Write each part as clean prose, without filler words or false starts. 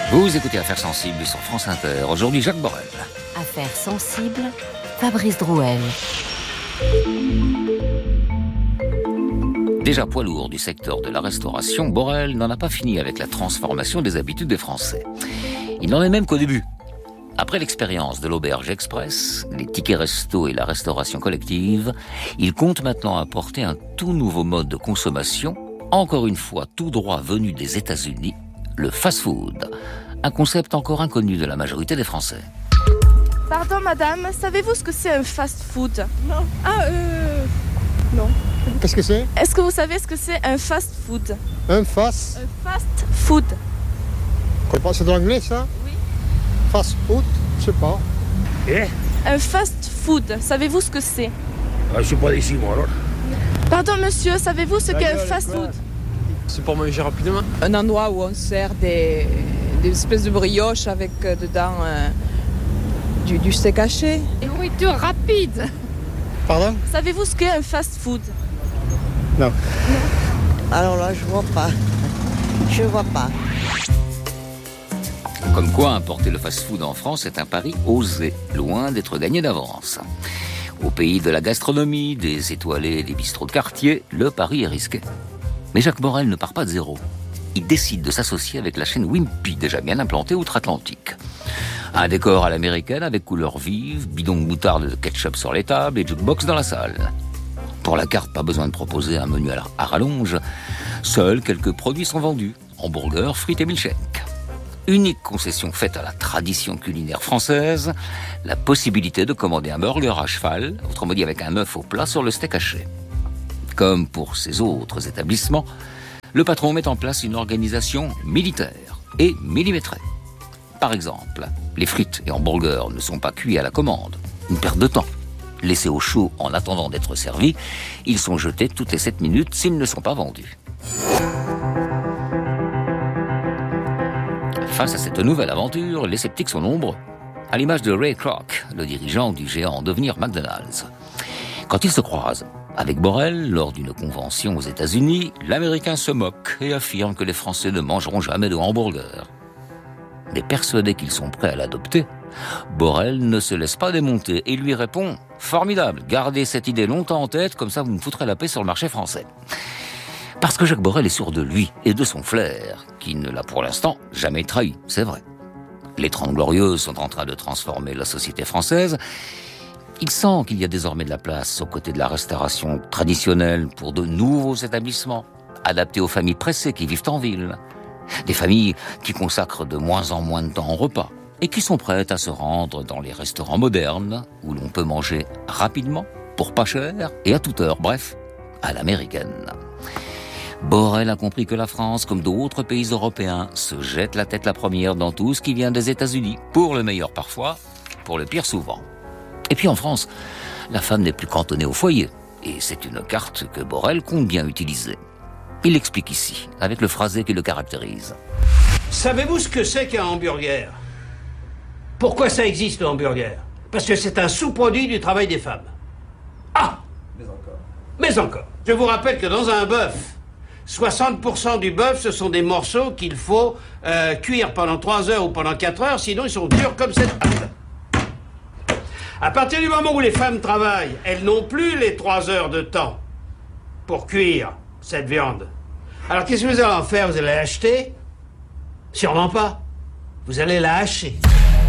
Vous écoutez Affaires sensibles sur France Inter. Aujourd'hui, Jacques Borel. Affaires sensibles, Fabrice Drouel. Déjà poids lourd du secteur de la restauration, Borel n'en a pas fini avec la transformation des habitudes des Français. Il n'en est même qu'au début. Après l'expérience de l'auberge express, les tickets resto et la restauration collective, il compte maintenant apporter un tout nouveau mode de consommation, encore une fois tout droit venu des États-Unis, le fast-food. Un concept encore inconnu de la majorité des Français. Pardon madame, savez-vous ce que c'est un fast-food? Non. Non. Qu'est-ce que c'est? Est-ce que vous savez ce que c'est un fast-food? Un fast? Un fast-food. C'est de l'anglais ça? Oui. Fast food? Je sais pas. Un fast-food, savez-vous ce que c'est? Je suis pas d'ici moi alors. Pardon monsieur, savez-vous ce qu'est un fast-food? C'est pour manger rapidement. Un endroit où on sert des espèces de brioches avec dedans du steak haché. Une nourriture rapide. Pardon? Savez-vous ce qu'est un fast-food? Non. Alors là, je vois pas. Je vois pas. Comme quoi, importer le fast-food en France est un pari osé, loin d'être gagné d'avance. Au pays de la gastronomie, des étoilés et des bistrots de quartier, le pari est risqué. Mais Jacques Borel ne part pas de zéro. Il décide de s'associer avec la chaîne Wimpy, déjà bien implantée outre-Atlantique. Un décor à l'américaine avec couleurs vives, bidon de moutarde de ketchup sur les tables et jukebox dans la salle. Pour la carte, pas besoin de proposer un menu à rallonge. Seuls quelques produits sont vendus. Hamburgers, frites et milkshakes. Unique concession faite à la tradition culinaire française, la possibilité de commander un burger à cheval, autrement dit avec un œuf au plat sur le steak haché. Comme pour ces autres établissements, le patron met en place une organisation militaire et millimétrée. Par exemple, les frites et hamburgers ne sont pas cuits à la commande, une perte de temps. Laissés au chaud en attendant d'être servis, ils sont jetés toutes les 7 minutes s'ils ne sont pas vendus. Face à cette nouvelle aventure, les sceptiques sont nombreux, à l'image de Ray Kroc, le dirigeant du géant en devenir McDonald's. Quand ils se croisent avec Borel lors d'une convention aux États-Unis, l'Américain se moque et affirme que les Français ne mangeront jamais de hamburger. Mais persuadés qu'ils sont prêts à l'adopter, Borel ne se laisse pas démonter et lui répond « Formidable, gardez cette idée longtemps en tête, comme ça vous me foutrez la paix sur le marché français. » Parce que Jacques Borel est sûr de lui et de son flair, qui ne l'a pour l'instant jamais trahi, c'est vrai. Les 30 Glorieuses sont en train de transformer la société française. Il sent qu'il y a désormais de la place aux côtés de la restauration traditionnelle pour de nouveaux établissements, adaptés aux familles pressées qui vivent en ville. Des familles qui consacrent de moins en moins de temps au repas et qui sont prêtes à se rendre dans les restaurants modernes où l'on peut manger rapidement, pour pas cher et à toute heure, bref, à l'américaine. Borel a compris que la France, comme d'autres pays européens, se jette la tête la première dans tout ce qui vient des États-Unis, pour le meilleur parfois, pour le pire souvent. Et puis en France, la femme n'est plus cantonnée au foyer, et c'est une carte que Borel compte bien utiliser. Il l'explique ici, avec le phrasé qui le caractérise. Savez-vous ce que c'est qu'un hamburger? Pourquoi ça existe le hamburger? Parce que c'est un sous-produit du travail des femmes. Ah! Mais encore. Je vous rappelle que dans un bœuf, 60% du bœuf, ce sont des morceaux qu'il faut cuire pendant 3 heures ou pendant 4 heures, sinon ils sont durs comme cette pâte. À partir du moment où les femmes travaillent, elles n'ont plus les 3 heures de temps pour cuire cette viande. Alors qu'est-ce que vous allez en faire? Vous allez l'acheter? Sûrement pas. Vous allez la hacher.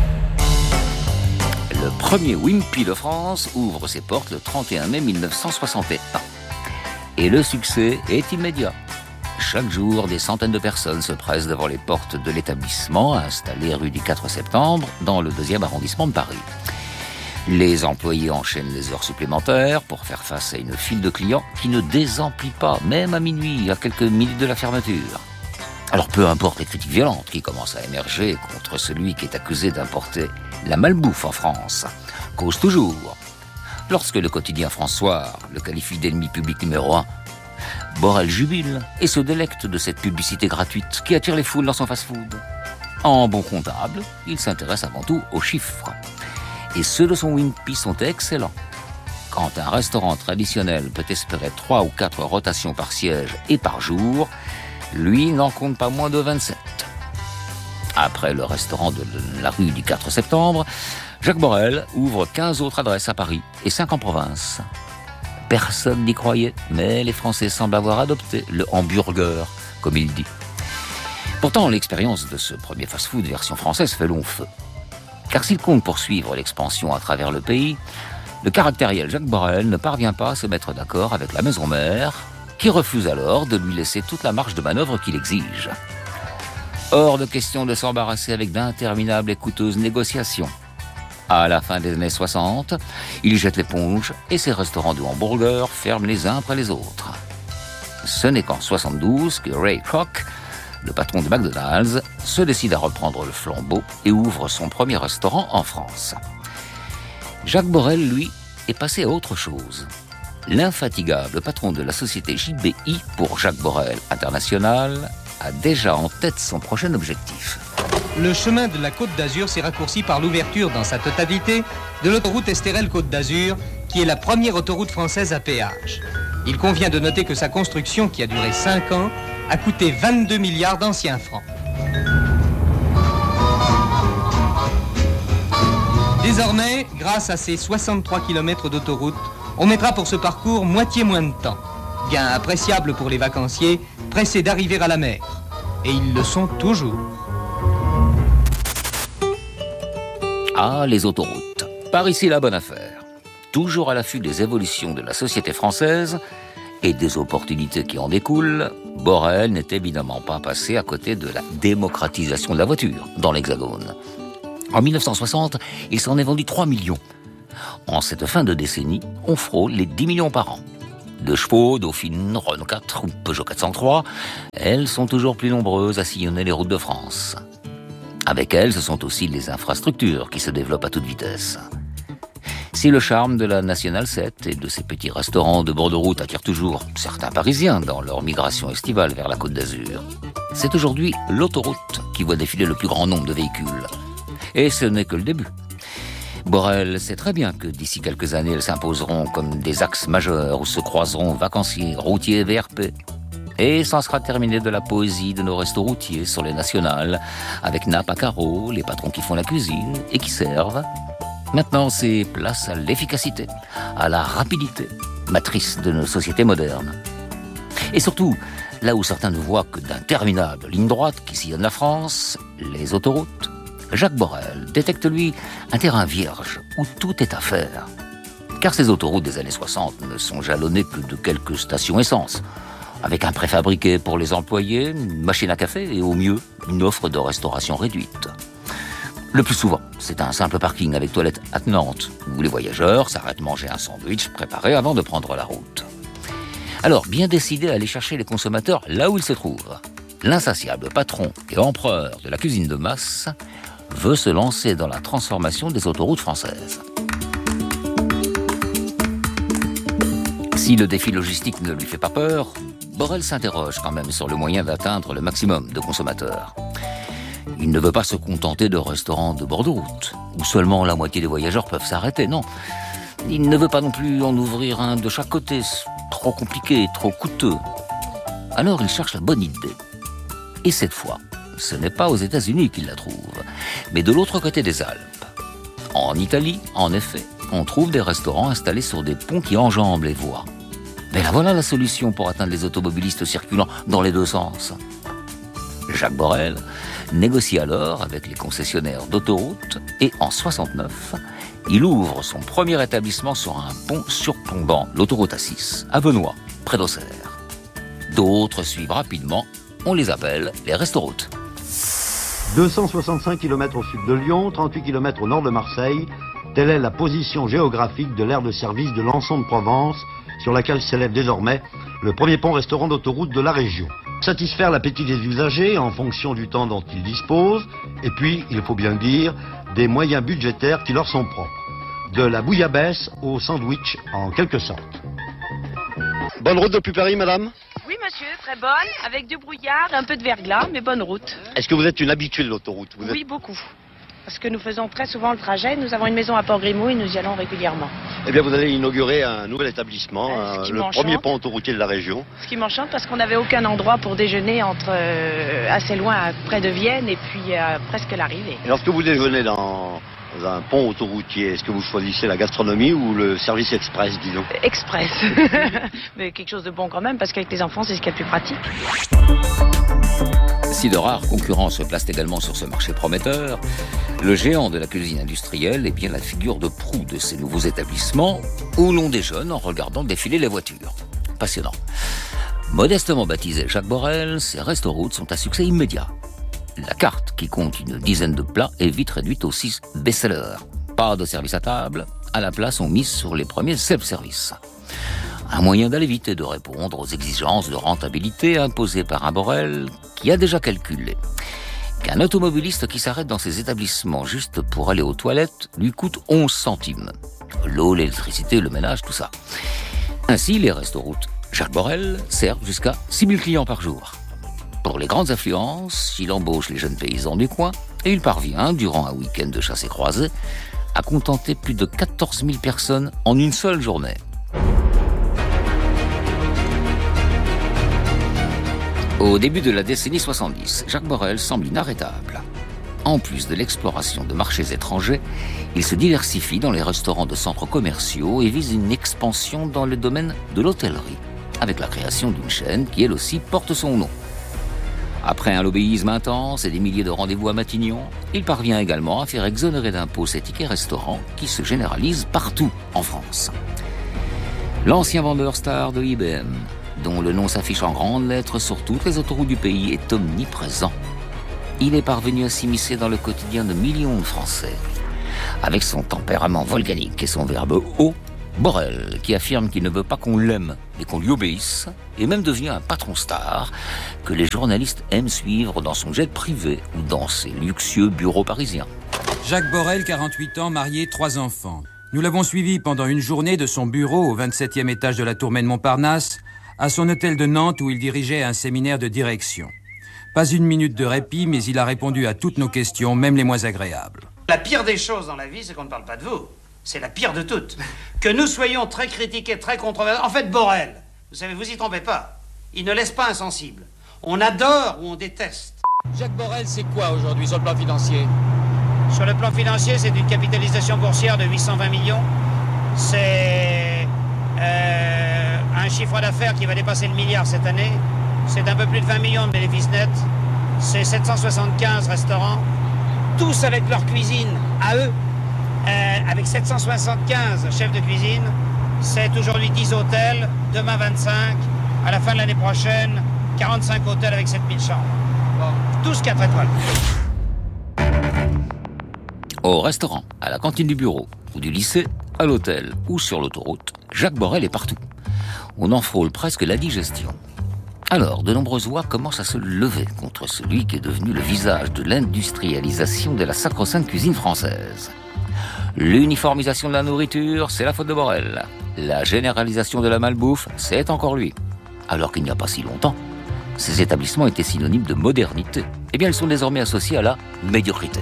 Le premier Wimpy de France ouvre ses portes le 31 mai 1961. Et le succès est immédiat. Chaque jour, des centaines de personnes se pressent devant les portes de l'établissement installé rue du 4 septembre, dans le 2e arrondissement de Paris. Les employés enchaînent les heures supplémentaires pour faire face à une file de clients qui ne désemplit pas, même à minuit, à quelques minutes de la fermeture. Alors peu importe les critiques violentes qui commencent à émerger contre celui qui est accusé d'importer la malbouffe en France, cause toujours. Lorsque le quotidien François le qualifie d'ennemi public numéro 1, Borel jubile et se délecte de cette publicité gratuite qui attire les foules dans son fast-food. En bon comptable, il s'intéresse avant tout aux chiffres. Et ceux de son Wimpy sont excellents. Quand un restaurant traditionnel peut espérer 3 ou 4 rotations par siège et par jour, lui n'en compte pas moins de 27. Après le restaurant de la rue du 4 septembre, Jacques Borel ouvre 15 autres adresses à Paris et 5 en province. Personne n'y croyait, mais les Français semblent avoir adopté le hamburger, comme il dit. Pourtant, l'expérience de ce premier fast-food version française fait long feu. Car s'il compte poursuivre l'expansion à travers le pays, le caractériel Jacques Borel ne parvient pas à se mettre d'accord avec la maison mère, qui refuse alors de lui laisser toute la marge de manœuvre qu'il exige. Hors de question de s'embarrasser avec d'interminables et coûteuses négociations. À la fin des années 60, il jette l'éponge et ses restaurants de hamburgers ferment les uns après les autres. Ce n'est qu'en 72 que Ray Kroc, le patron de McDonald's, se décide à reprendre le flambeau et ouvre son premier restaurant en France. Jacques Borel, lui, est passé à autre chose. L'infatigable patron de la société JBI pour Jacques Borel International a déjà en tête son prochain objectif. Le chemin de la Côte d'Azur s'est raccourci par l'ouverture dans sa totalité de l'autoroute Estérel-Côte d'Azur, qui est la première autoroute française à péage. Il convient de noter que sa construction, qui a duré 5 ans, a coûté 22 milliards d'anciens francs. Désormais, grâce à ces 63 km d'autoroute, on mettra pour ce parcours moitié moins de temps. Gain appréciable pour les vacanciers, pressés d'arriver à la mer. Et ils le sont toujours. Ah, les autoroutes. Par ici la bonne affaire. Toujours à l'affût des évolutions de la société française et des opportunités qui en découlent, Borel n'est évidemment pas passé à côté de la démocratisation de la voiture dans l'Hexagone. En 1960, il s'en est vendu 3 millions. En cette fin de décennie, on frôle les 10 millions par an. De chevaux, Dauphine, Renault 4 ou Peugeot 403, elles sont toujours plus nombreuses à sillonner les routes de France. Avec elles, ce sont aussi les infrastructures qui se développent à toute vitesse. Si le charme de la Nationale 7 et de ses petits restaurants de bord de route attire toujours certains Parisiens dans leur migration estivale vers la Côte d'Azur, c'est aujourd'hui l'autoroute qui voit défiler le plus grand nombre de véhicules. Et ce n'est que le début. Borel sait très bien que d'ici quelques années, elles s'imposeront comme des axes majeurs où se croiseront vacanciers, routiers et VRP. Et ça sera terminé de la poésie de nos restos routiers sur les nationales, avec nappes à carreaux, les patrons qui font la cuisine et qui servent. Maintenant, c'est place à l'efficacité, à la rapidité, matrice de nos sociétés modernes. Et surtout, là où certains ne voient que d'interminables lignes droites qui sillonnent la France, les autoroutes, Jacques Borel détecte, lui, un terrain vierge où tout est à faire. Car ces autoroutes des années 60 ne sont jalonnées que de quelques stations essence, avec un préfabriqué pour les employés, une machine à café et au mieux, une offre de restauration réduite. Le plus souvent, c'est un simple parking avec toilette attenante, où les voyageurs s'arrêtent manger un sandwich préparé avant de prendre la route. Alors, bien décidé à aller chercher les consommateurs là où ils se trouvent, l'insatiable patron et empereur de la cuisine de masse veut se lancer dans la transformation des autoroutes françaises. Si le défi logistique ne lui fait pas peur, Borel s'interroge quand même sur le moyen d'atteindre le maximum de consommateurs. Il ne veut pas se contenter de restaurants de bord de route, où seulement la moitié des voyageurs peuvent s'arrêter, non. Il ne veut pas non plus en ouvrir un de chaque côté, trop compliqué, trop coûteux. Alors il cherche la bonne idée. Et cette fois, ce n'est pas aux États-Unis qu'il la trouve, mais de l'autre côté des Alpes. En Italie, en effet, on trouve des restaurants installés sur des ponts qui enjambent les voies. Mais là voilà la solution pour atteindre les automobilistes circulant dans les deux sens. Jacques Borel négocie alors avec les concessionnaires d'autoroutes et en 69, il ouvre son premier établissement sur un pont surplombant l'autoroute A6 à Venoy, près d'Auxerre. D'autres suivent rapidement, on les appelle les restoroutes. 265 km au sud de Lyon, 38 km au nord de Marseille, telle est la position géographique de l'aire de service de Lançon de Provence, sur laquelle s'élève désormais le premier pont-restaurant d'autoroute de la région. Satisfaire l'appétit des usagers en fonction du temps dont ils disposent, et puis, il faut bien le dire, des moyens budgétaires qui leur sont propres. De la bouillabaisse au sandwich, en quelque sorte. Bonne route depuis Paris, madame? Oui, monsieur, très bonne, avec du brouillard, un peu de verglas, mais bonne route. Est-ce que vous êtes une habituée de l'autoroute? Oui, beaucoup. parce que nous faisons très souvent le trajet. Nous avons une maison à Port-Grimaud et nous y allons régulièrement. Eh bien, vous allez inaugurer un nouvel établissement, le premier pont autoroutier de la région. Ce qui m'enchante parce qu'on n'avait aucun endroit pour déjeuner assez loin, près de Vienne, et puis presque l'arrivée. Et lorsque vous déjeunez dans un pont autoroutier, est-ce que vous choisissez la gastronomie ou le service express, disons? Express. Mais quelque chose de bon quand même, parce qu'avec les enfants, c'est ce qu'il y a de plus pratique. Si de rares concurrents se placent également sur ce marché prometteur, le géant de la cuisine industrielle est bien la figure de proue de ces nouveaux établissements où l'on déjeune en regardant défiler les voitures. Passionnant. Modestement baptisé Jacques Borel, ces restaurants sont à succès immédiat. La carte, qui compte une dizaine de plats, est vite réduite aux 6 best-sellers. Pas de service à table, à la place on mise sur les premiers self-service. Un moyen d'aller vite et de répondre aux exigences de rentabilité imposées par un Borel qui a déjà calculé qu'un automobiliste qui s'arrête dans ses établissements juste pour aller aux toilettes lui coûte 11 centimes. L'eau, l'électricité, le ménage, tout ça. Ainsi, les restaurants Jacques Borel servent jusqu'à 6000 clients par jour. Pour les grandes affluences, il embauche les jeunes paysans du coin et il parvient, durant un week-end de chasse et croisée, à contenter plus de 14 000 personnes en une seule journée. Au début de la décennie 70, Jacques Borel semble inarrêtable. En plus de l'exploration de marchés étrangers, il se diversifie dans les restaurants de centres commerciaux et vise une expansion dans le domaine de l'hôtellerie, avec la création d'une chaîne qui, elle aussi, porte son nom. Après un lobbyisme intense et des milliers de rendez-vous à Matignon, il parvient également à faire exonérer d'impôts ces tickets restaurants qui se généralisent partout en France. L'ancien vendeur star de IBM, dont le nom s'affiche en grandes lettres sur toutes les autoroutes du pays, est omniprésent. Il est parvenu à s'immiscer dans le quotidien de millions de Français. Avec son tempérament volcanique et son verbe haut, Borel, qui affirme qu'il ne veut pas qu'on l'aime, mais qu'on lui obéisse, est même devenu un patron star que les journalistes aiment suivre dans son jet privé ou dans ses luxueux bureaux parisiens. Jacques Borel, 48 ans, marié, 3 enfants. Nous l'avons suivi pendant une journée de son bureau au 27e étage de la Tour Montparnasse à son hôtel de Nantes où il dirigeait un séminaire de direction. Pas une minute de répit, mais il a répondu à toutes nos questions, même les moins agréables. La pire des choses dans la vie, c'est qu'on ne parle pas de vous. C'est la pire de toutes. Que nous soyons très critiqués, très controversés. En fait, Borel, vous savez, vous y trompez pas. Il ne laisse pas insensible. On adore ou on déteste. Jacques Borel, c'est quoi aujourd'hui sur le plan financier? Sur le plan financier, c'est une capitalisation boursière de 820 millions. C'est un chiffre d'affaires qui va dépasser le milliard cette année. C'est un peu plus de 20 millions de bénéfices nets. C'est 775 restaurants, tous avec leur cuisine à eux. Avec 775 chefs de cuisine, c'est aujourd'hui 10 hôtels, demain 25, à la fin de l'année prochaine, 45 hôtels avec 7000 chambres. Bon, tous 4 étoiles. Au restaurant, à la cantine du bureau ou du lycée, à l'hôtel ou sur l'autoroute, Jacques Borel est partout. On en frôle presque la digestion. Alors, de nombreuses voix commencent à se lever contre celui qui est devenu le visage de l'industrialisation de la sacro-sainte cuisine française. L'uniformisation de la nourriture, c'est la faute de Borel. La généralisation de la malbouffe, c'est encore lui. Alors qu'il n'y a pas si longtemps, ces établissements étaient synonymes de modernité. Eh bien, ils sont désormais associés à la médiocrité.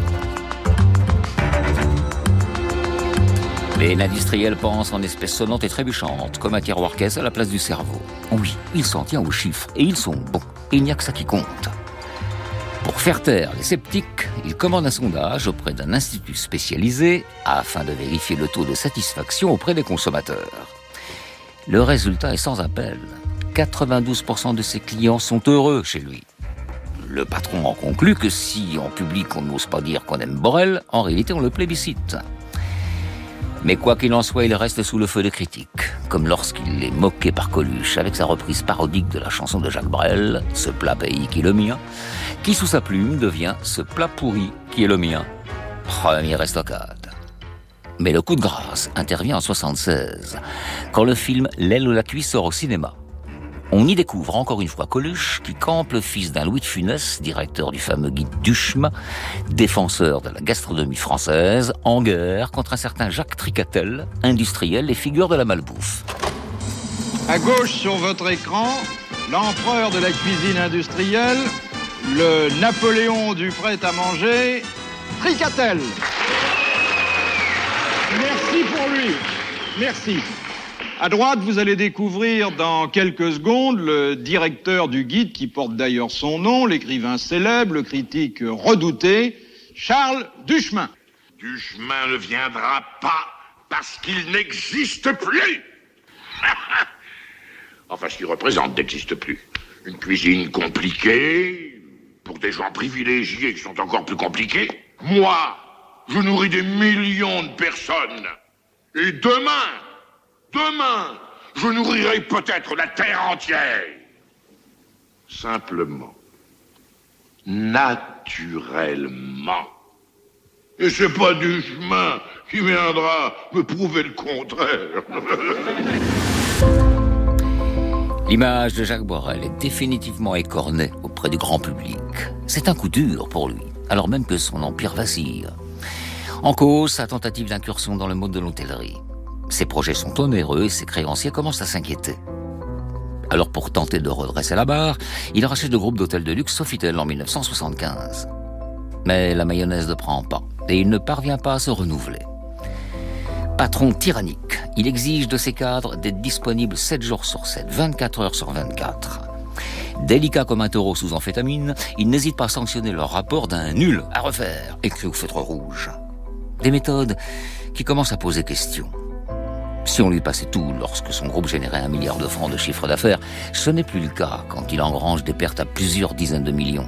Les industriels pensent en espèces sonnantes et trébuchantes, comme un tiroir-caisse à la place du cerveau. Oui, il s'en tient aux chiffres, et ils sont bons. Il n'y a que ça qui compte. Pour faire taire les sceptiques, il commande un sondage auprès d'un institut spécialisé afin de vérifier le taux de satisfaction auprès des consommateurs. Le résultat est sans appel. 92% de ses clients sont heureux chez lui. Le patron en conclut que si en public on n'ose pas dire qu'on aime Borel, en réalité on le plébiscite. Mais quoi qu'il en soit, il reste sous le feu des critiques, comme lorsqu'il est moqué par Coluche avec sa reprise parodique de la chanson de Jacques Brel, « Ce plat pays qui est le mien », qui sous sa plume devient « Ce plat pourri qui est le mien ». Première estocade. Mais le coup de grâce intervient en 1976, quand le film « L'aile ou la cuisse » sort au cinéma. On y découvre encore une fois Coluche, qui campe le fils d'un Louis de Funès, directeur du fameux guide Duchemin, défenseur de la gastronomie française, en guerre contre un certain Jacques Tricatel, industriel et figure de la malbouffe. À gauche sur votre écran, l'empereur de la cuisine industrielle, le Napoléon du prêt-à-manger Tricatel. Merci pour lui. Merci. À droite, vous allez découvrir dans quelques secondes le directeur du Guide, qui porte d'ailleurs son nom, l'écrivain célèbre, le critique redouté, Charles Duchemin. Duchemin ne viendra pas parce qu'il n'existe plus. Enfin, ce qu'il représente n'existe plus. Une cuisine compliquée, pour des gens privilégiés qui sont encore plus compliqués. Moi, je nourris des millions de personnes. Et demain, je nourrirai peut-être la terre entière. Simplement. Naturellement. Et c'est pas Duchemin qui viendra me prouver le contraire. L'image de Jacques Borel est définitivement écornée auprès du grand public. C'est un coup dur pour lui, alors même que son empire vacille. En cause, sa tentative d'incursion dans le monde de l'hôtellerie. Ses projets sont onéreux et ses créanciers commencent à s'inquiéter. Alors pour tenter de redresser la barre, il rachète le groupe d'hôtels de luxe Sofitel en 1975. Mais la mayonnaise ne prend pas et il ne parvient pas à se renouveler. Patron tyrannique, il exige de ses cadres d'être disponibles 7 jours sur 7, 24 heures sur 24. Délicat comme un taureau sous amphétamine, il n'hésite pas à sanctionner leur rapport d'un nul à refaire, écrit au feutre rouge. Des méthodes qui commencent à poser question. Si on lui passait tout lorsque son groupe générait 1 milliard de francs de chiffre d'affaires, ce n'est plus le cas quand il engrange des pertes à plusieurs dizaines de millions.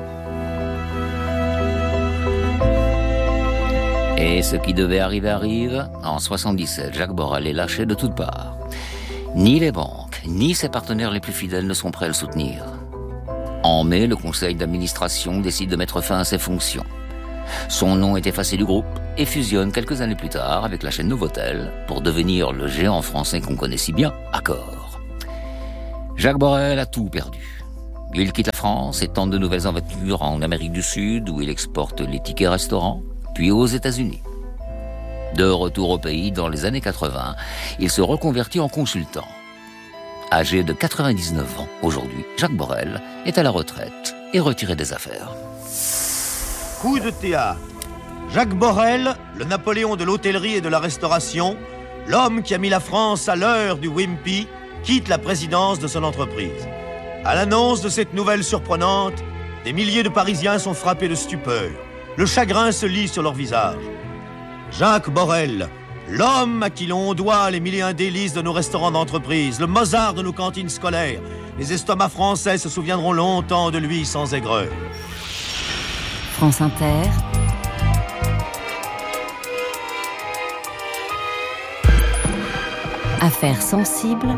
Et ce qui devait arriver arrive. En 77, Jacques Borel est lâché de toutes parts. Ni les banques, ni ses partenaires les plus fidèles ne sont prêts à le soutenir. En mai, le conseil d'administration décide de mettre fin à ses fonctions. Son nom est effacé du groupe et fusionne quelques années plus tard avec la chaîne Novotel pour devenir le géant français qu'on connaît si bien, Accor. Jacques Borel a tout perdu. Il quitte la France et tente de nouvelles aventures en Amérique du Sud où il exporte les tickets restaurants, puis aux États-Unis. De retour au pays dans les années 80, il se reconvertit en consultant. Âgé de 99 ans aujourd'hui, Jacques Borel est à la retraite et retiré des affaires. Coup de théâtre. Jacques Borel, le Napoléon de l'hôtellerie et de la restauration, l'homme qui a mis la France à l'heure du Wimpy, quitte la présidence de son entreprise. À l'annonce de cette nouvelle surprenante, des milliers de Parisiens sont frappés de stupeur. Le chagrin se lit sur leur visage. Jacques Borel, l'homme à qui l'on doit les mille et un délices de nos restaurants d'entreprise, le Mozart de nos cantines scolaires. Les estomacs français se souviendront longtemps de lui sans aigreur. France Inter. Affaires sensibles.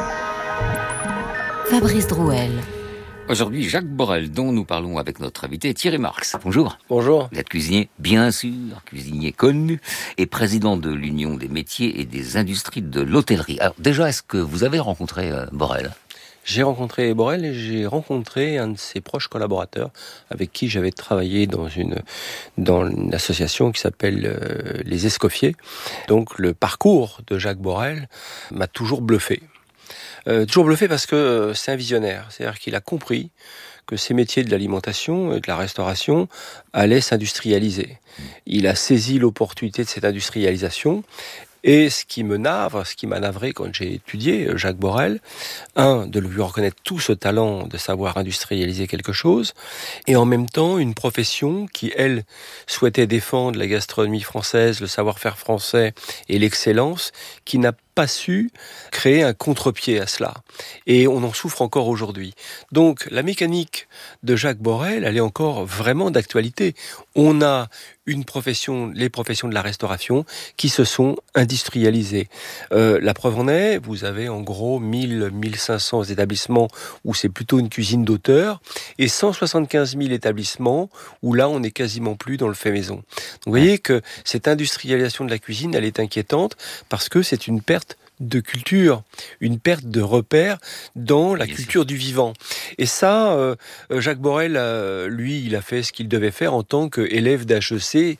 Fabrice Drouel. Aujourd'hui, Jacques Borel, dont nous parlons avec notre invité Thierry Marx. Bonjour. Bonjour. Vous êtes cuisinier, bien sûr, cuisinier connu, et président de l'Union des métiers et des industries de l'hôtellerie. Alors déjà, est-ce que vous avez rencontré Borel ? J'ai rencontré Borel et j'ai rencontré un de ses proches collaborateurs avec qui j'avais travaillé dans une association qui s'appelle les Escoffiers. Donc le parcours de Jacques Borel m'a toujours bluffé. Toujours bluffé parce que c'est un visionnaire. C'est-à-dire qu'il a compris que ces métiers de l'alimentation et de la restauration allaient s'industrialiser. Il a saisi l'opportunité de cette industrialisation. Et ce qui m'a navré quand j'ai étudié Jacques Borel, de lui reconnaître tout ce talent de savoir industrialiser quelque chose, et en même temps une profession qui, elle, souhaitait défendre la gastronomie française, le savoir-faire français et l'excellence, qui n'a pas su créer un contre-pied à cela. Et on en souffre encore aujourd'hui. Donc la mécanique de Jacques Borel, elle est encore vraiment d'actualité. On a les professions de la restauration qui se sont industrialisées. La preuve en est, vous avez en gros 1500 établissements où c'est plutôt une cuisine d'auteur et 175 000 établissements où là on n'est quasiment plus dans le fait maison. Donc vous voyez que cette industrialisation de la cuisine, elle est inquiétante parce que c'est une perte de culture, une perte de repères dans la culture du vivant. Et ça, Jacques Borel, lui, il a fait ce qu'il devait faire en tant qu'élève d'HEC,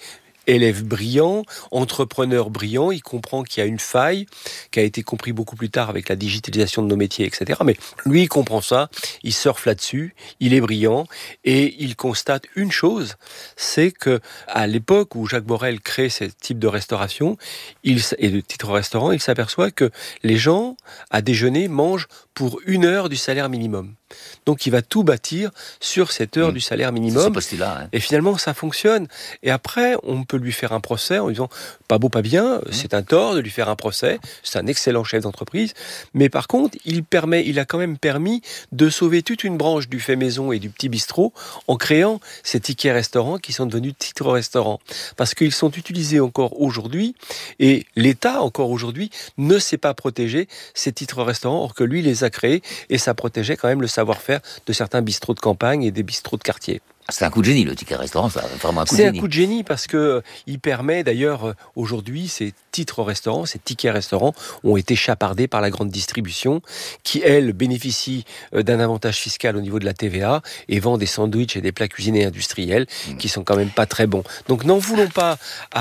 élève brillant, entrepreneur brillant, il comprend qu'il y a une faille, qui a été compris beaucoup plus tard avec la digitalisation de nos métiers, etc. Mais lui, il comprend ça, il surfe là-dessus, il est brillant, et il constate une chose, c'est que à l'époque où Jacques Borel crée ce type de restauration, et de titre restaurant, il s'aperçoit que les gens, à déjeuner, mangent pour 1 heure du salaire minimum. Donc il va tout bâtir sur cette heure du salaire minimum. C'est ce postulat, hein. Et finalement, ça fonctionne. Et après, on peut lui faire un procès en disant « pas beau, pas bien, c'est un tort de lui faire un procès, c'est un excellent chef d'entreprise ». Mais par contre, il a quand même permis de sauver toute une branche du fait maison et du petit bistrot en créant ces tickets restaurants qui sont devenus titres restaurants. Parce qu'ils sont utilisés encore aujourd'hui et l'État, encore aujourd'hui, ne sait pas protéger ces titres restaurants, or que lui les a créés et ça protégeait quand même le savoir-faire de certains bistrots de campagne et des bistrots de quartier. C'est un coup de génie, le ticket restaurant, c'est vraiment un coup de génie. C'est un coup de génie parce que il permet d'ailleurs, aujourd'hui, ces titres restaurants, ces tickets restaurants ont été chapardés par la grande distribution qui, elle, bénéficie d'un avantage fiscal au niveau de la TVA et vend des sandwichs et des plats cuisinés industriels qui sont quand même pas très bons. Donc n'en voulons pas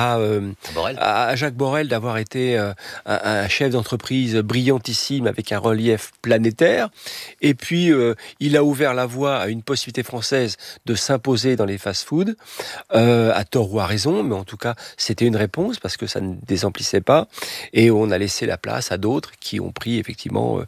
à Jacques Borel d'avoir été un chef d'entreprise brillantissime avec un relief planétaire. Et puis, il a ouvert la voie à une possibilité française de s'imposer dans les fast-foods, à tort ou à raison, mais en tout cas, c'était une réponse parce que ça ne désemplissait pas, et on a laissé la place à d'autres qui ont pris effectivement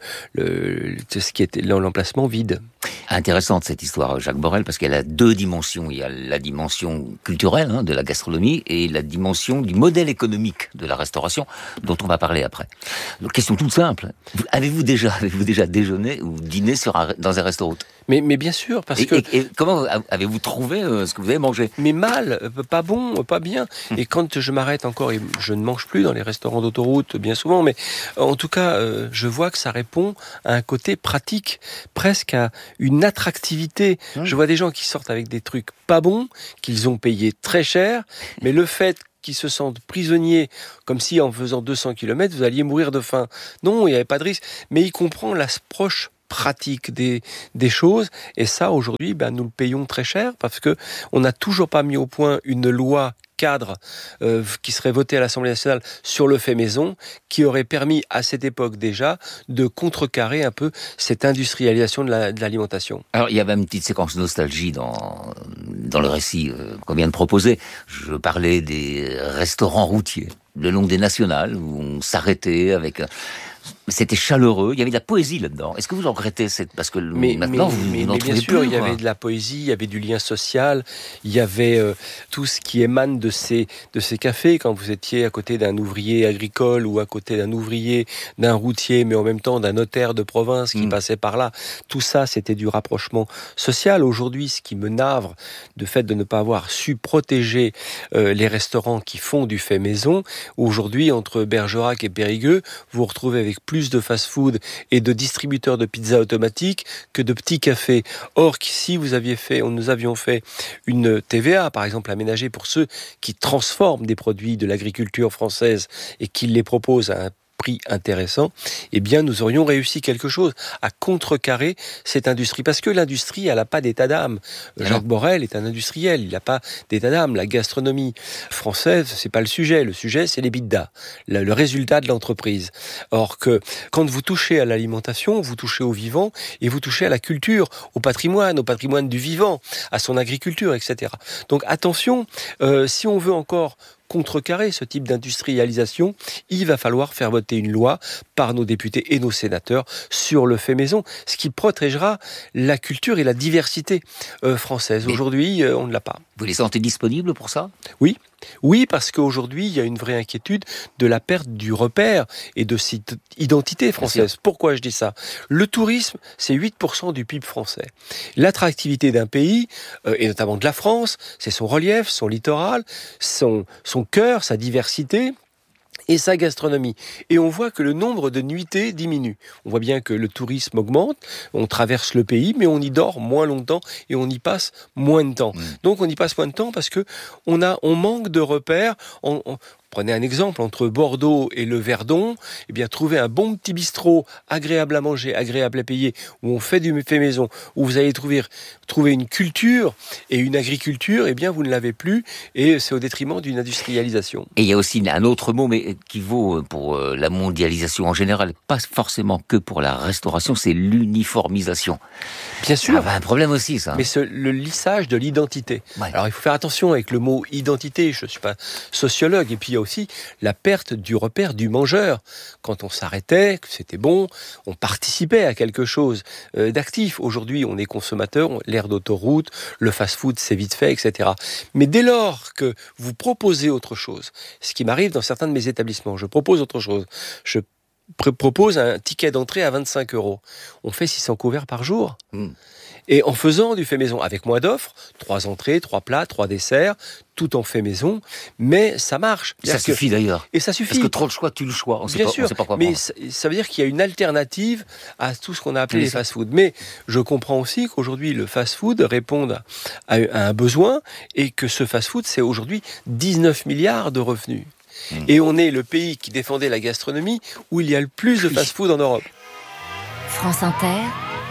ce qui était l'emplacement vide. Intéressante cette histoire, Jacques Borel, parce qu'elle a 2 dimensions. Il y a la dimension culturelle de la gastronomie et la dimension du modèle économique de la restauration, dont on va parler après. Donc, question toute simple. Avez-vous déjà déjeuné ou dîné dans un restaurant? Mais bien sûr, parce que... Et comment avez-vous trouvé ce que vous avez mangé? Mais mal, pas bon, pas bien. Et quand je m'arrête encore, et je ne mange plus dans les restaurants d'autoroute bien souvent, mais en tout cas, je vois que ça répond à un côté pratique, presque à une attractivité. Je vois des gens qui sortent avec des trucs pas bons, qu'ils ont payé très cher, mais le fait qu'ils se sentent prisonniers, comme si en faisant 200 km, vous alliez mourir de faim. Non, il n'y avait pas de risque. Mais il comprend l'approche pratique des choses, et ça aujourd'hui nous le payons très cher parce que on n'a toujours pas mis au point une loi cadre qui serait votée à l'Assemblée nationale sur le fait maison, qui aurait permis à cette époque déjà de contrecarrer un peu cette industrialisation de l'alimentation. Alors il y avait une petite séquence nostalgie dans le récit qu'on vient de proposer. Je parlais des restaurants routiers le long des nationales où on s'arrêtait avec... C'était chaleureux, il y avait de la poésie là-dedans. Est-ce que vous en regrettez parce que maintenant vous n'en trouvez bien sûr, plus, il y avait de la poésie, il y avait du lien social, il y avait tout ce qui émane de ces cafés quand vous étiez à côté d'un ouvrier agricole ou à côté d'un ouvrier, d'un routier, mais en même temps d'un notaire de province qui passait par là. Tout ça, c'était du rapprochement social. Aujourd'hui, ce qui me navre de fait de ne pas avoir su protéger les restaurants qui font du fait maison, aujourd'hui, entre Bergerac et Périgueux, vous vous retrouvez avec plus de fast-food et de distributeurs de pizza automatiques que de petits cafés. Or, si nous avions fait une TVA, par exemple, aménagée pour ceux qui transforment des produits de l'agriculture française et qui les proposent à un prix intéressant, eh bien, nous aurions réussi quelque chose à contrecarrer cette industrie. Parce que l'industrie, elle n'a pas d'état d'âme. Jacques Borel est un industriel, il n'a pas d'état d'âme. La gastronomie française, c'est pas le sujet. Le sujet, c'est l'EBITDA, le résultat de l'entreprise. Or que, quand vous touchez à l'alimentation, vous touchez au vivant et vous touchez à la culture, au patrimoine du vivant, à son agriculture, etc. Donc, attention, si on veut encore contrecarrer ce type d'industrialisation, il va falloir faire voter une loi par nos députés et nos sénateurs sur le fait maison, ce qui protégera la culture et la diversité française. Aujourd'hui, on ne l'a pas. Vous les sentez disponibles pour ça ? Oui, parce qu'aujourd'hui, il y a une vraie inquiétude de la perte du repère et de cette identité française. Pourquoi je dis ça ? Le tourisme, c'est 8% du PIB français. L'attractivité d'un pays, et notamment de la France, c'est son relief, son littoral, son cœur, sa diversité et sa gastronomie. Et on voit que le nombre de nuitées diminue. On voit bien que le tourisme augmente, on traverse le pays, mais on y dort moins longtemps et on y passe moins de temps. Donc on y passe moins de temps parce que on manque de repères. Prenez un exemple, entre Bordeaux et le Verdon, eh bien, trouver un bon petit bistrot, agréable à manger, agréable à payer, où on fait du fait maison, où vous allez trouver une culture et une agriculture, eh bien, vous ne l'avez plus, et c'est au détriment d'une industrialisation. Et il y a aussi un autre mot, mais qui vaut pour la mondialisation en général, pas forcément que pour la restauration, c'est l'uniformisation. Bien sûr. Ça va un problème aussi, ça. Mais le lissage de l'identité. Ouais. Alors, il faut faire attention avec le mot identité. Je ne suis pas sociologue. Et puis, il y a aussi la perte du repère du mangeur. Quand on s'arrêtait, que c'était bon, on participait à quelque chose d'actif. Aujourd'hui, on est consommateur, l'aire d'autoroute, le fast-food, c'est vite fait, etc. Mais dès lors que vous proposez autre chose, ce qui m'arrive dans certains de mes établissements, je propose autre chose. Je propose un ticket d'entrée à 25 €. On fait 600 couverts par jour. Et en faisant du fait maison, avec moins d'offres, 3 entrées, 3 plats, 3 desserts, tout en fait maison, mais ça marche. Ça suffit d'ailleurs. Et ça suffit. Parce que trop de choix, tu le choix. Bien sûr, on sait pas quoi mais prendre. ça veut dire qu'il y a une alternative à tout ce qu'on a appelé les fast-food. Mais je comprends aussi qu'aujourd'hui, le fast-food répond à un besoin et que ce fast-food, c'est aujourd'hui 19 milliards de revenus. Et on est le pays qui défendait la gastronomie où il y a le plus de fast-food en Europe. France Inter.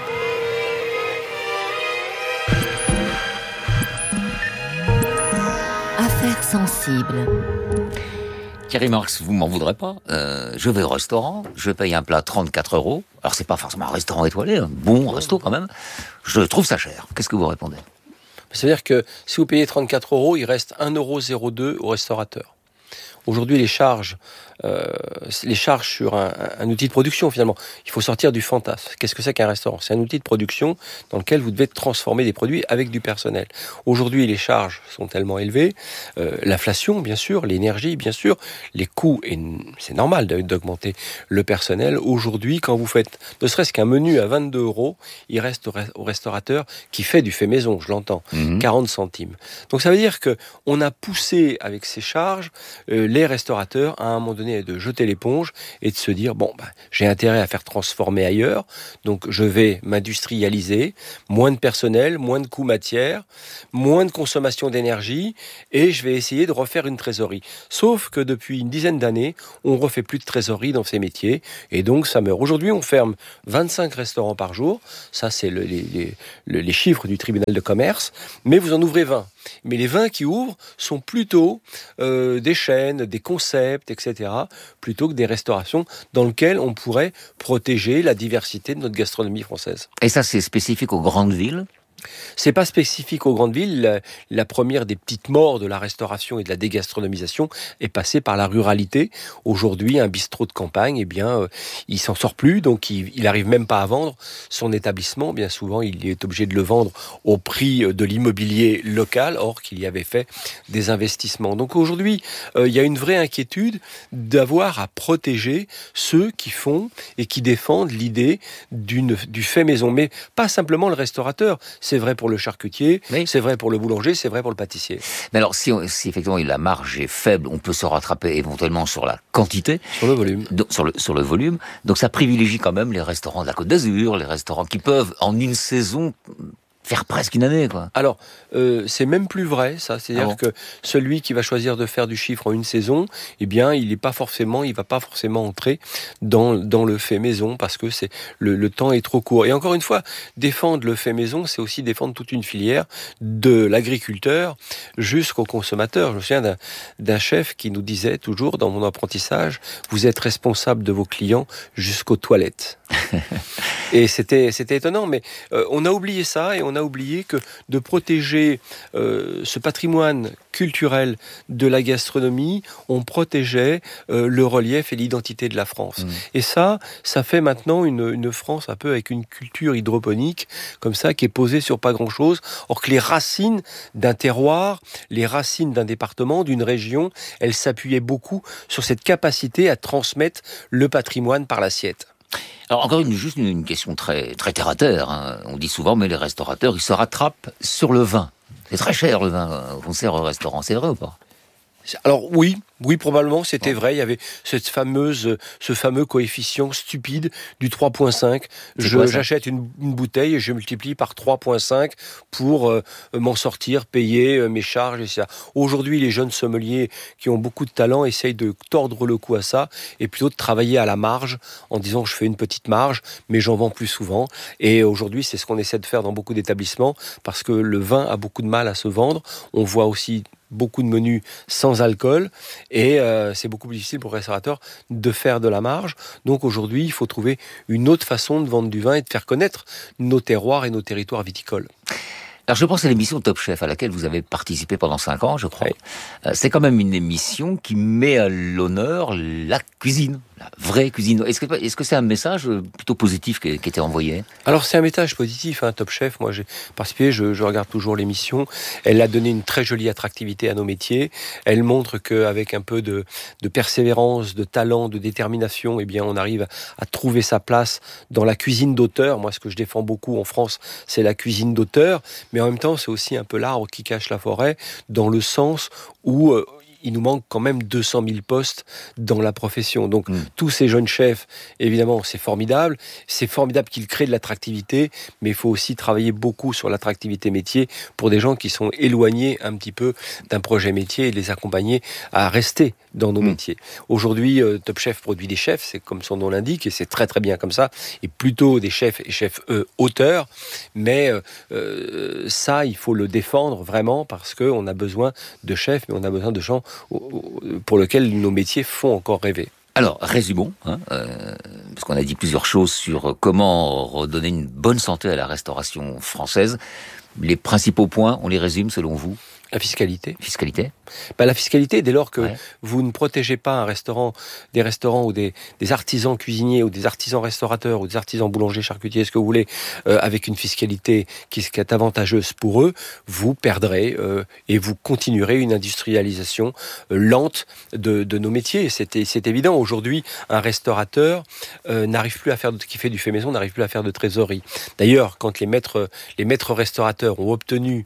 Affaires sensibles. Thierry Marx, vous m'en voudrez pas. Je vais au restaurant, je paye un plat 34 €. Alors c'est pas forcément un restaurant étoilé, un bon resto quand même. Je trouve ça cher. Qu'est-ce que vous répondez ? C'est-à-dire que si vous payez 34 €, il reste 1,02 € au restaurateur. Aujourd'hui, les charges sur un outil de production, finalement. Il faut sortir du fantasme. Qu'est-ce que c'est qu'un restaurant ? C'est un outil de production dans lequel vous devez transformer des produits avec du personnel. Aujourd'hui, les charges sont tellement élevées. L'inflation, bien sûr, l'énergie, bien sûr, les coûts, et c'est normal d'augmenter le personnel. Aujourd'hui, quand vous faites ne serait-ce qu'un menu à 22 €, il reste au restaurateur qui fait du fait maison, je l'entends, 40 centimes. Donc ça veut dire qu'on a poussé avec ces charges les restaurateurs à un moment donné de jeter l'éponge et de se dire j'ai intérêt à faire transformer ailleurs, donc je vais m'industrialiser, moins de personnel, moins de coûts matières, moins de consommation d'énergie, et je vais essayer de refaire une trésorerie. Sauf que depuis une dizaine d'années, on refait plus de trésorerie dans ces métiers, et donc ça meurt. Aujourd'hui, on ferme 25 restaurants par jour, ça c'est les chiffres du tribunal de commerce, mais vous en ouvrez 20. Mais les 20 qui ouvrent sont plutôt des chaînes, des concepts, etc., plutôt que des restaurations dans lesquelles on pourrait protéger la diversité de notre gastronomie française. Et ça, c'est spécifique aux grandes villes ? C'est pas spécifique aux grandes villes. La première des petites morts de la restauration et de la dégastronomisation est passée par la ruralité. Aujourd'hui, un bistrot de campagne, il s'en sort plus, donc il arrive même pas à vendre son établissement. Bien souvent, il est obligé de le vendre au prix de l'immobilier local, or qu'il y avait fait des investissements. Donc aujourd'hui, il y a une vraie inquiétude d'avoir à protéger ceux qui font et qui défendent l'idée du fait maison. Mais pas simplement le restaurateur. C'est vrai pour le charcutier, c'est vrai pour le boulanger, c'est vrai pour le pâtissier. Mais alors, si effectivement la marge est faible, on peut se rattraper éventuellement sur la quantité. Sur le volume. Sur le volume. Donc ça privilégie quand même les restaurants de la Côte d'Azur, les restaurants qui peuvent, en une saison, faire presque une année, quoi. Alors, c'est même plus vrai, ça. C'est-à-dire que celui qui va choisir de faire du chiffre en une saison, il va pas forcément entrer dans le fait maison parce que le temps est trop court. Et encore une fois, défendre le fait maison, c'est aussi défendre toute une filière de l'agriculteur jusqu'au consommateur. Je me souviens d'un chef qui nous disait toujours dans mon apprentissage, vous êtes responsable de vos clients jusqu'aux toilettes. Et c'était étonnant, mais on a oublié ça et on a oublié que de protéger ce patrimoine culturel de la gastronomie, on protégeait le relief et l'identité de la France. Et ça fait maintenant une France un peu avec une culture hydroponique, comme ça, qui est posée sur pas grand-chose, or que les racines d'un terroir, les racines d'un département, d'une région, elles s'appuyaient beaucoup sur cette capacité à transmettre le patrimoine par l'assiette. Alors encore juste une question très, très terre à terre, hein. On dit souvent, mais les restaurateurs, ils se rattrapent sur le vin. C'est très cher le vin qu'on sert au restaurant, c'est vrai ou pas ? Alors oui, probablement, c'était vrai. Il y avait ce fameux coefficient stupide du 3,5. J'achète une bouteille et je multiplie par 3,5 pour m'en sortir, payer mes charges, etc. Aujourd'hui, les jeunes sommeliers qui ont beaucoup de talent essayent de tordre le cou à ça et plutôt de travailler à la marge en disant je fais une petite marge, mais j'en vends plus souvent. Et aujourd'hui, c'est ce qu'on essaie de faire dans beaucoup d'établissements parce que le vin a beaucoup de mal à se vendre. On voit aussi beaucoup de menus sans alcool et c'est beaucoup plus difficile pour le restaurateur de faire de la marge. Donc aujourd'hui, il faut trouver une autre façon de vendre du vin et de faire connaître nos terroirs et nos territoires viticoles. Alors je pense à l'émission Top Chef à laquelle vous avez participé pendant 5 ans, je crois. Oui. C'est quand même une émission qui met à l'honneur la cuisine, la vraie cuisine. Est-ce que c'est un message plutôt positif qui était envoyé ? Alors c'est un message positif, Top Chef. Moi j'ai participé, je regarde toujours l'émission. Elle a donné une très jolie attractivité à nos métiers. Elle montre qu'avec un peu de persévérance, de talent, de détermination, eh bien on arrive à trouver sa place dans la cuisine d'auteur. Moi ce que je défends beaucoup en France, c'est la cuisine d'auteur. Mais en même temps, c'est aussi un peu l'arbre qui cache la forêt, dans le sens où il nous manque quand même 200 000 postes dans la profession. Donc, tous ces jeunes chefs, évidemment, c'est formidable. C'est formidable qu'ils créent de l'attractivité, mais il faut aussi travailler beaucoup sur l'attractivité métier pour des gens qui sont éloignés un petit peu d'un projet métier et les accompagner à rester dans nos métiers. Aujourd'hui, Top Chef produit des chefs, c'est comme son nom l'indique, et c'est très très bien comme ça, et plutôt des chefs et chefs auteurs, mais ça, il faut le défendre vraiment, parce qu'on a besoin de chefs, mais on a besoin de gens pour lesquels nos métiers font encore rêver. Alors, résumons, parce qu'on a dit plusieurs choses sur comment redonner une bonne santé à la restauration française. Les principaux points, on les résume selon vous ? La fiscalité. Fiscalité. La fiscalité, dès lors que vous ne protégez pas des restaurants ou des artisans cuisiniers ou des artisans restaurateurs ou des artisans boulangers, charcutiers, ce que vous voulez, avec une fiscalité qui est avantageuse pour eux, vous perdrez et vous continuerez une industrialisation lente de nos métiers. C'est évident. Aujourd'hui, un restaurateur n'arrive plus à faire qui fait du fait maison, n'arrive plus à faire de trésorerie. D'ailleurs, quand les maîtres restaurateurs ont obtenu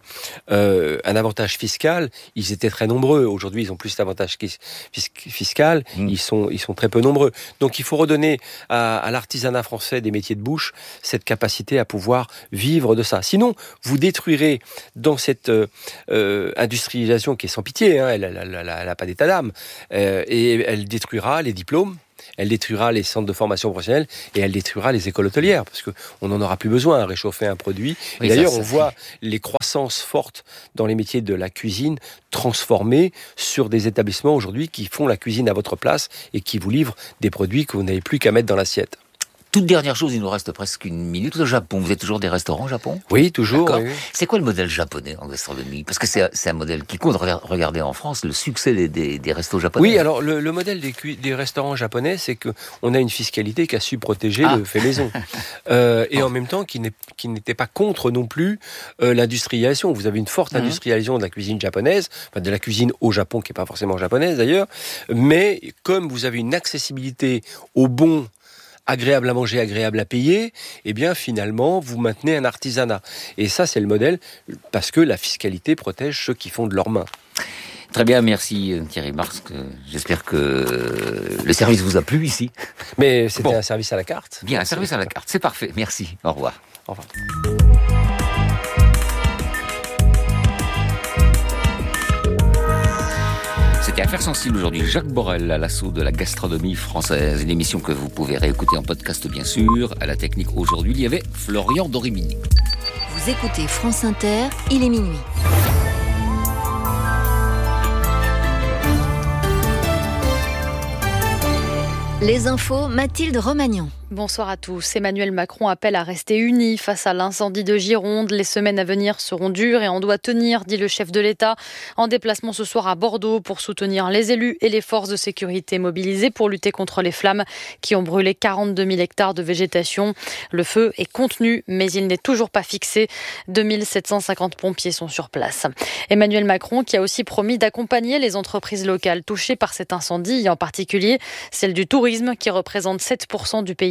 un avantage fiscal, ils étaient très nombreux. Aujourd'hui, ils ont plus cet avantage fiscal. Ils sont très peu nombreux. Donc, il faut redonner à l'artisanat français des métiers de bouche cette capacité à pouvoir vivre de ça. Sinon, vous détruirez dans cette industrialisation qui est sans pitié. Elle n'a pas d'état d'âme. Et elle détruira les diplômes. Elle détruira les centres de formation professionnelle et elle détruira les écoles hôtelières parce qu'on n'en aura plus besoin à réchauffer un produit. Oui, et d'ailleurs, on voit les croissances fortes dans les métiers de la cuisine transformés sur des établissements aujourd'hui qui font la cuisine à votre place et qui vous livrent des produits que vous n'avez plus qu'à mettre dans l'assiette. Toute dernière chose, il nous reste presque une minute. Au Japon, vous êtes toujours des restaurants au Japon ? Oui, toujours. Oui. C'est quoi le modèle japonais en gastronomie ? Parce que c'est un modèle qui compte. Regardez en France, le succès des restos japonais. Oui, alors le modèle des restaurants japonais, c'est qu'on a une fiscalité qui a su protéger le fait maison. Et en même temps, qui n'était pas contre non plus l'industrialisation. Vous avez une forte industrialisation de la cuisine japonaise, enfin de la cuisine au Japon, qui n'est pas forcément japonaise d'ailleurs. Mais comme vous avez une accessibilité au bon, agréable à manger, agréable à payer, eh bien finalement vous maintenez un artisanat. Et ça c'est le modèle, parce que la fiscalité protège ceux qui font de leurs mains. Très bien, merci Thierry Marx. J'espère que le service vous a plu ici. Mais c'était un service à la carte. Bien, un service à la carte, c'est parfait, merci. Au revoir. Au revoir. C'était Affaires sensibles aujourd'hui. Jacques Borel à l'assaut de la gastronomie française. Une émission que vous pouvez réécouter en podcast bien sûr. À la technique aujourd'hui, il y avait Florian Dorimini. Vous écoutez France Inter, il est minuit. Les infos, Mathilde Romagnan. Bonsoir à tous. Emmanuel Macron appelle à rester unis face à l'incendie de Gironde. Les semaines à venir seront dures et on doit tenir, dit le chef de l'État. En déplacement ce soir à Bordeaux pour soutenir les élus et les forces de sécurité mobilisées pour lutter contre les flammes qui ont brûlé 42 000 hectares de végétation. Le feu est contenu, mais il n'est toujours pas fixé. 2750 pompiers sont sur place. Emmanuel Macron qui a aussi promis d'accompagner les entreprises locales touchées par cet incendie, en particulier celle du tourisme qui représente 7% du PIB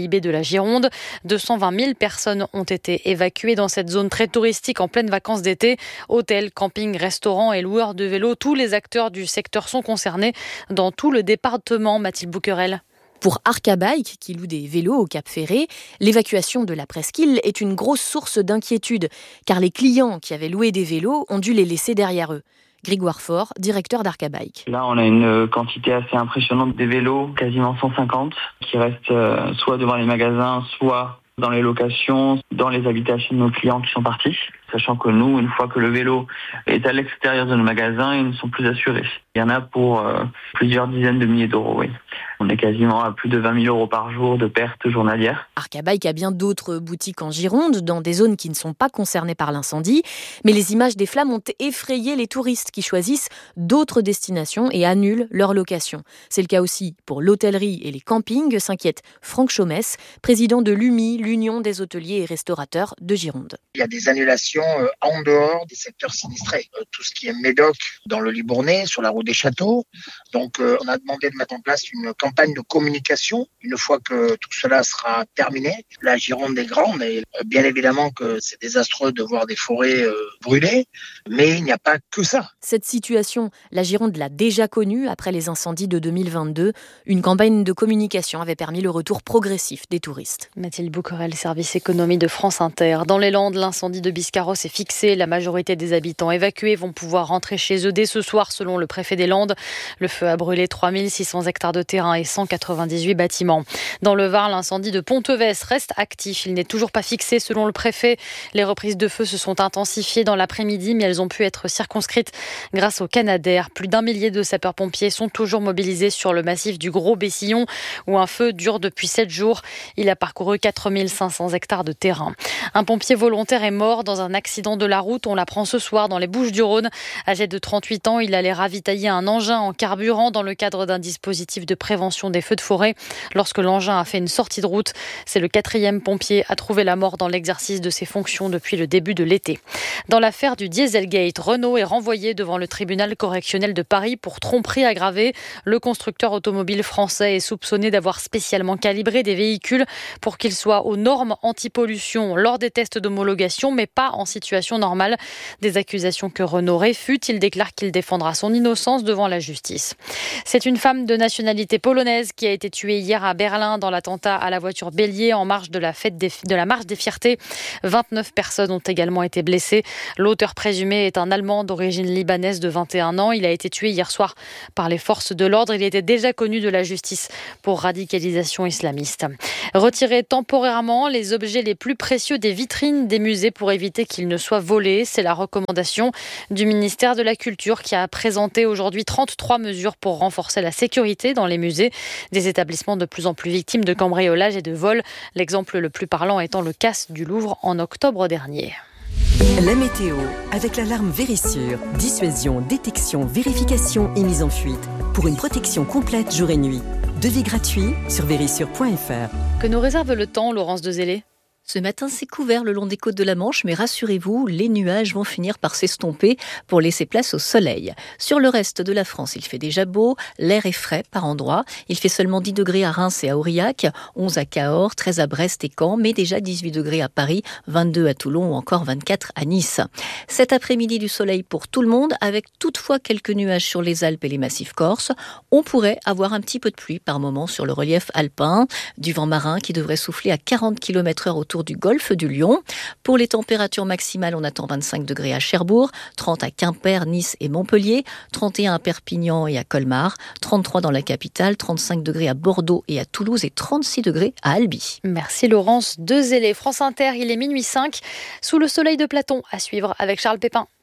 PIB de la Gironde. 220 000 personnes ont été évacuées dans cette zone très touristique en pleine vacances d'été. Hôtels, campings, restaurants et loueurs de vélos, tous les acteurs du secteur sont concernés dans tout le département. Mathilde Bouquerel. Pour Arcabike, qui loue des vélos au Cap Ferré, l'évacuation de la presqu'île est une grosse source d'inquiétude, car les clients qui avaient loué des vélos ont dû les laisser derrière eux. Grégoire Faure, directeur d'Arcabike. Là, on a une quantité assez impressionnante des vélos, quasiment 150, qui restent soit devant les magasins, soit dans les locations, dans les habitations de nos clients qui sont partis. Sachant que nous, une fois que le vélo est à l'extérieur de nos magasins, ils ne sont plus assurés. Il y en a pour plusieurs dizaines de milliers d'euros, oui. On est quasiment à plus de 20 000 euros par jour de pertes journalières. Arcabike a bien d'autres boutiques en Gironde, dans des zones qui ne sont pas concernées par l'incendie. Mais les images des flammes ont effrayé les touristes qui choisissent d'autres destinations et annulent leur location. C'est le cas aussi pour l'hôtellerie et les campings, s'inquiète Franck Chaumès, président de l'UMI, l'Union des hôteliers et restaurateurs de Gironde. Il y a des annulations en dehors des secteurs sinistrés. Tout ce qui est Médoc, dans le Libournais, sur la route des Châteaux. Donc, on a demandé de mettre en place une campagne de communication une fois que tout cela sera terminé. La Gironde est grande et bien évidemment que c'est désastreux de voir des forêts brûlées, mais il n'y a pas que ça. Cette situation, la Gironde l'a déjà connue après les incendies de 2022. Une campagne de communication avait permis le retour progressif des touristes. Mathilde Bouquerel, service économie de France Inter. Dans les Landes, l'incendie de Biscarrosse est fixé. La majorité des habitants évacués vont pouvoir rentrer chez eux dès ce soir, selon le préfet des Landes. Le feu a brûlé 3600 hectares de terrain et 198 bâtiments. Dans le Var, l'incendie de Ponteves reste actif. Il n'est toujours pas fixé, selon le préfet. Les reprises de feu se sont intensifiées dans l'après-midi, mais elles ont pu être circonscrites grâce au Canadair. Plus d'1 millier de sapeurs-pompiers sont toujours mobilisés sur le massif du Gros Bessillon, où un feu dure depuis 7 jours. Il a parcouru 4500 hectares de terrain. Un pompier volontaire est mort dans un accident de la route. On l'apprend ce soir dans les Bouches-du-Rhône. Âgé de 38 ans, il allait ravitailler un engin en carburant dans le cadre d'un dispositif de prévention des feux de forêt. Lorsque l'engin a fait une sortie de route, c'est le 4e pompier à trouver la mort dans l'exercice de ses fonctions depuis le début de l'été. Dans l'affaire du Dieselgate, Renault est renvoyé devant le tribunal correctionnel de Paris pour tromperie aggravée. Le constructeur automobile français est soupçonné d'avoir spécialement calibré des véhicules pour qu'ils soient aux normes anti-pollution lors des tests d'homologation, mais pas en situation normale. Des accusations que Renault réfute. Il déclare qu'il défendra son innocence devant la justice. C'est une femme de nationalité polonaise qui a été tuée hier à Berlin dans l'attentat à la voiture bélier en marge de la marche des fiertés. 29 personnes ont également été blessées. L'auteur présumé est un Allemand d'origine libanaise de 21 ans. Il a été tué hier soir par les forces de l'ordre. Il était déjà connu de la justice pour radicalisation islamiste. Retirer temporairement les objets les plus précieux des vitrines des musées pour éviter qu'ils ne soient volés. C'est la recommandation du ministère de la Culture qui a présenté aujourd'hui 33 mesures pour renforcer la sécurité dans les musées. Des établissements de plus en plus victimes de cambriolage et de vol. L'exemple le plus parlant étant le CAS du Louvre en octobre dernier. La météo, avec l'alarme Vérissure. Dissuasion, détection, vérification et mise en fuite. Pour une protection complète jour et nuit. Devis gratuit sur vérissure.fr. Que nous réserve le temps, Laurence Dezélé ? Ce matin, c'est couvert le long des côtes de la Manche, mais rassurez-vous, les nuages vont finir par s'estomper pour laisser place au soleil. Sur le reste de la France, il fait déjà beau, l'air est frais par endroits. Il fait seulement 10 degrés à Reims et à Aurillac, 11 à Cahors, 13 à Brest et Caen, mais déjà 18 degrés à Paris, 22 à Toulon ou encore 24 à Nice. Cet après-midi, du soleil pour tout le monde, avec toutefois quelques nuages sur les Alpes et les massifs corses. On pourrait avoir un petit peu de pluie par moment sur le relief alpin, du vent marin qui devrait souffler à 40 km/h autour du golfe du Lion. Pour les températures maximales, on attend 25 degrés à Cherbourg, 30 à Quimper, Nice et Montpellier, 31 à Perpignan et à Colmar, 33 dans la capitale, 35 degrés à Bordeaux et à Toulouse et 36 degrés à Albi. Merci Laurence Dezélé. France Inter, il est minuit 5. Sous le soleil de Platon, à suivre avec Charles Pépin.